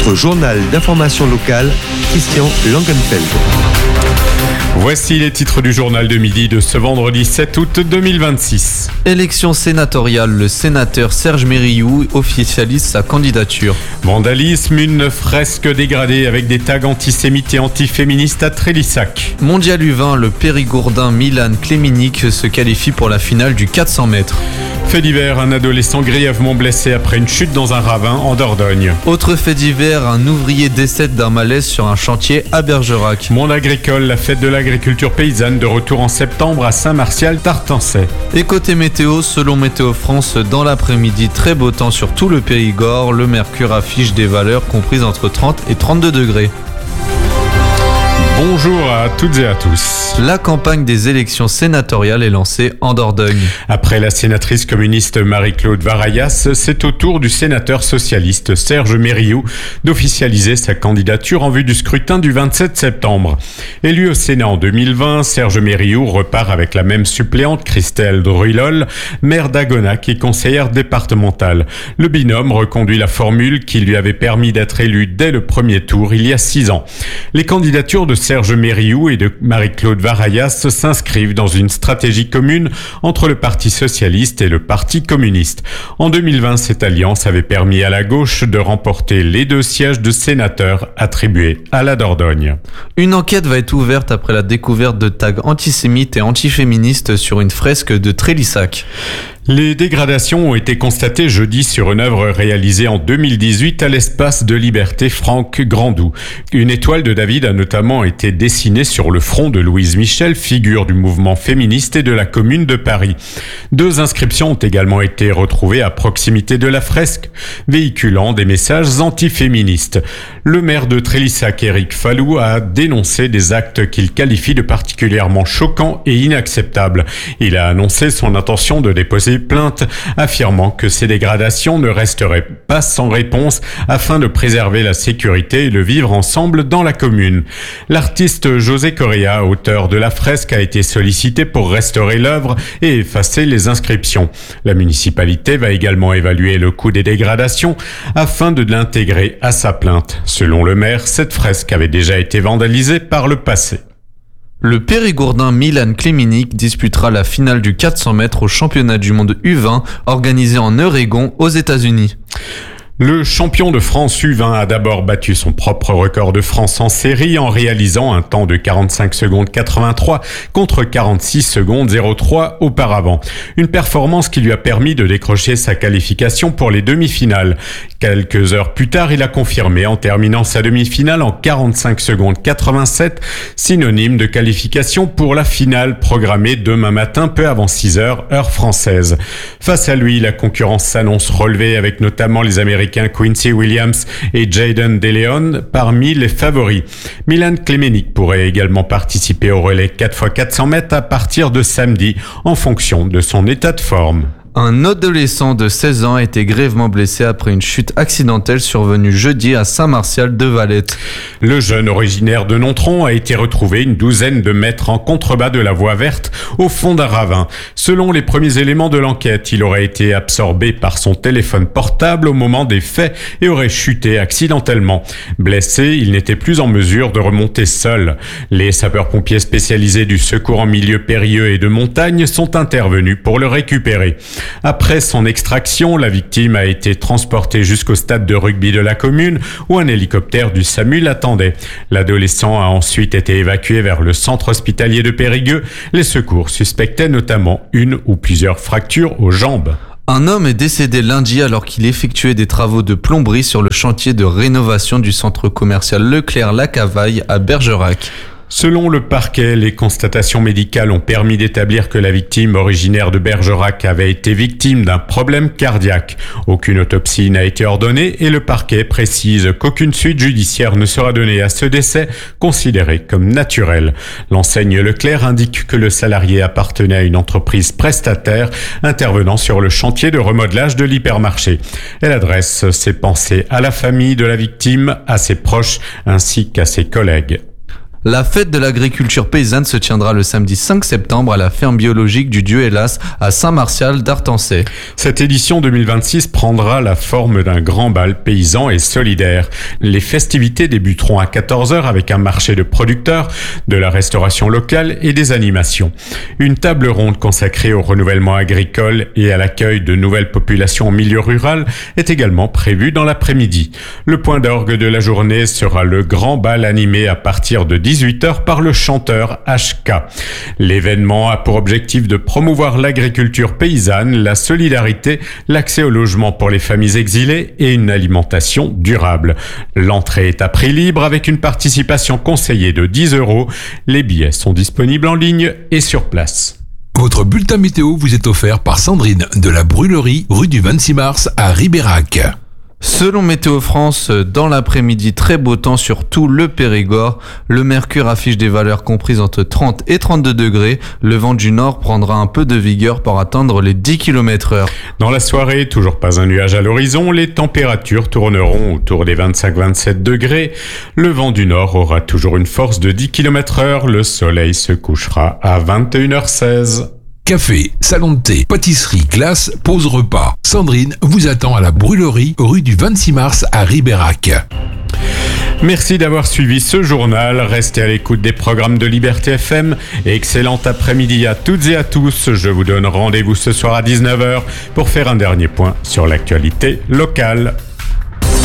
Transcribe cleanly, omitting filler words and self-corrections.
votre journal d'information locale, Christian Langenfeld. Voici les titres du journal de midi de ce vendredi 7 août 2026. Élection sénatoriale, le sénateur Serge Mériou officialise sa candidature. Vandalisme, une fresque dégradée avec des tags antisémites et antiféministes à Trélissac. Mondial U20, le Périgourdin Milan Kleminic se qualifie pour la finale du 400 mètres. Fait divers, un adolescent grièvement blessé après une chute dans un ravin en Dordogne. Autre fait divers, un ouvrier décède d'un malaise sur un chantier à Bergerac. Monde agricole, la fête de l'agriculture paysanne de retour en septembre à Saint-Martial-Tartancet. Et côté météo, selon Météo France, dans l'après-midi, très beau temps sur tout le Périgord. Le mercure affiche des valeurs comprises entre 30 et 32 degrés. Bonjour à toutes et à tous. La campagne des élections sénatoriales est lancée en Dordogne. Après la sénatrice communiste Marie-Claude Varayas, c'est au tour du sénateur socialiste Serge Mériou d'officialiser sa candidature en vue du scrutin du 27 septembre. Élu au Sénat en 2020, Serge Mériou repart avec la même suppléante Christelle Druilol, maire d'Agonac et conseillère départementale. Le binôme reconduit la formule qui lui avait permis d'être élu dès le premier tour il y a 6 ans. Les candidatures de Serge Mériou et de Marie-Claude Varayas s'inscrivent dans une stratégie commune entre le Parti socialiste et le Parti communiste. En 2020, cette alliance avait permis à la gauche de remporter les 2 sièges de sénateurs attribués à la Dordogne. Une enquête va être ouverte après la découverte de tags antisémites et antiféministes sur une fresque de Trélissac. Les dégradations ont été constatées jeudi sur une œuvre réalisée en 2018 à l'espace de Liberté Franck Grandou. Une étoile de David a notamment été dessinée sur le front de Louise Michel, figure du mouvement féministe et de la Commune de Paris. 2 inscriptions ont également été retrouvées à proximité de la fresque, véhiculant des messages antiféministes. Le maire de Trélissac, Éric Fallou, a dénoncé des actes qu'il qualifie de particulièrement choquants et inacceptables. Il a annoncé son intention de déposer plainte, affirmant que ces dégradations ne resteraient pas sans réponse afin de préserver la sécurité et le vivre ensemble dans la commune. L'artiste José Correa, auteur de la fresque, a été sollicité pour restaurer l'œuvre et effacer les inscriptions. La municipalité va également évaluer le coût des dégradations afin de l'intégrer à sa plainte. Selon le maire, cette fresque avait déjà été vandalisée par le passé. Le Périgourdin Milan Kleminic disputera la finale du 400 mètres au championnat du monde U20 organisé en Oregon aux États-Unis. Le champion de France U20 a d'abord battu son propre record de France en série en réalisant un temps de 45 secondes 83 contre 46 secondes 03 auparavant. Une performance qui lui a permis de décrocher sa qualification pour les demi-finales. Quelques heures plus tard, il a confirmé en terminant sa demi-finale en 45 secondes 87, synonyme de qualification pour la finale programmée demain matin peu avant 6 heures, heure française. Face à lui, la concurrence s'annonce relevée avec notamment les Américains Quincy Williams et Jaden DeLeon parmi les favoris. Milan Kleminic pourrait également participer au relais 4x400 mètres à partir de samedi en fonction de son état de forme. Un adolescent de 16 ans a été grièvement blessé après une chute accidentelle survenue jeudi à Saint-Martial-de-Valette. Le jeune originaire de Nontron a été retrouvé une douzaine de mètres en contrebas de la voie verte au fond d'un ravin. Selon les premiers éléments de l'enquête, il aurait été absorbé par son téléphone portable au moment des faits et aurait chuté accidentellement. Blessé, il n'était plus en mesure de remonter seul. Les sapeurs-pompiers spécialisés du secours en milieu périlleux et de montagne sont intervenus pour le récupérer. Après son extraction, la victime a été transportée jusqu'au stade de rugby de la commune où un hélicoptère du SAMU l'attendait. L'adolescent a ensuite été évacué vers le centre hospitalier de Périgueux. Les secours suspectaient notamment une ou plusieurs fractures aux jambes. Un homme est décédé lundi alors qu'il effectuait des travaux de plomberie sur le chantier de rénovation du centre commercial Leclerc-Lacavaille à Bergerac. Selon le parquet, les constatations médicales ont permis d'établir que la victime originaire de Bergerac avait été victime d'un problème cardiaque. Aucune autopsie n'a été ordonnée et le parquet précise qu'aucune suite judiciaire ne sera donnée à ce décès considéré comme naturel. L'enseigne Leclerc indique que le salarié appartenait à une entreprise prestataire intervenant sur le chantier de remodelage de l'hypermarché. Elle adresse ses pensées à la famille de la victime, à ses proches ainsi qu'à ses collègues. La fête de l'agriculture paysanne se tiendra le samedi 5 septembre à la ferme biologique du Dieu-Hélas à Saint-Martial d'Artancey. Cette édition 2026 prendra la forme d'un grand bal paysan et solidaire. Les festivités débuteront à 14h avec un marché de producteurs, de la restauration locale et des animations. Une table ronde consacrée au renouvellement agricole et à l'accueil de nouvelles populations en milieu rural est également prévue dans l'après-midi. Le point d'orgue de la journée sera le grand bal animé à partir de 18h par le chanteur HK. L'événement a pour objectif de promouvoir l'agriculture paysanne, la solidarité, l'accès au logement pour les familles exilées et une alimentation durable. L'entrée est à prix libre avec une participation conseillée de 10 €. Les billets sont disponibles en ligne et sur place. Votre bulletin météo vous est offert par Sandrine de la Brûlerie, rue du 26 mars à Ribérac. Selon Météo France, dans l'après-midi, très beau temps sur tout le Périgord. Le mercure affiche des valeurs comprises entre 30 et 32 degrés. Le vent du nord prendra un peu de vigueur pour atteindre les 10 km/h. Dans la soirée, toujours pas un nuage à l'horizon, les températures tourneront autour des 25-27 degrés. Le vent du nord aura toujours une force de 10 km/h. Le soleil se couchera à 21h16. Café, salon de thé, pâtisserie, glace, pause repas. Sandrine vous attend à la Brûlerie, rue du 26 mars à Ribérac. Merci d'avoir suivi ce journal. Restez à l'écoute des programmes de Liberté FM. Excellent après-midi à toutes et à tous. Je vous donne rendez-vous ce soir à 19h pour faire un dernier point sur l'actualité locale.